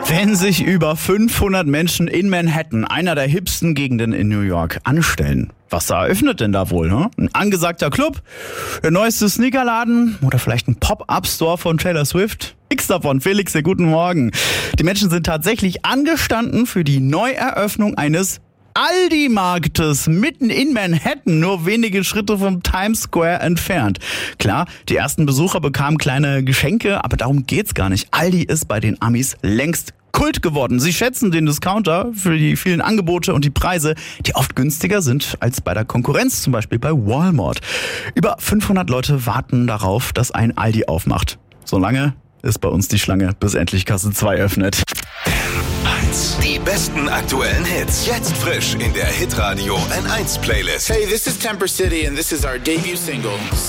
Wenn sich über 500 Menschen in Manhattan, einer der hipsten Gegenden in New York, anstellen, was eröffnet denn da wohl? Ne? Ein angesagter Club, der neueste Sneakerladen oder vielleicht ein Pop-Up-Store von Taylor Swift? Nix davon. Felix, sehr guten Morgen. Die Menschen sind tatsächlich angestanden für die Neueröffnung eines Aldi-Marktes mitten in Manhattan, nur wenige Schritte vom Times Square entfernt. Klar, die ersten Besucher bekamen kleine Geschenke, aber darum geht's gar nicht. Aldi ist bei den Amis längst Kult geworden. Sie schätzen den Discounter für die vielen Angebote und die Preise, die oft günstiger sind als bei der Konkurrenz, zum Beispiel bei Walmart. Über 500 Leute warten darauf, dass ein Aldi aufmacht. Solange ist bei uns die Schlange, bis endlich Kasse 2 öffnet. Die besten aktuellen Hits. Jetzt frisch in der Hitradio N1 Playlist. Hey, this is Temper City and this is our debut single,